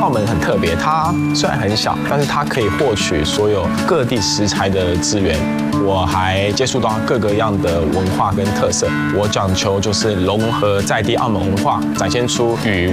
澳门很特别，它虽然很小，但是它可以获取所有各地食材的资源。我还接触到各个样的文化跟特色。我讲求就是融合在地澳门文化，展现出与